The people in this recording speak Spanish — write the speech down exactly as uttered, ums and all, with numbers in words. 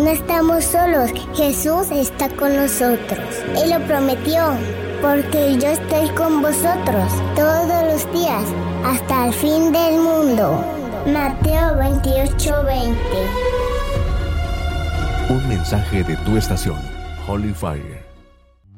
no estamos solos, Jesús está con nosotros. Él lo prometió, porque yo estoy con vosotros todos los días, hasta el fin del mundo. Mateo veintiocho veinte. Un mensaje de tu estación, Holy Fire.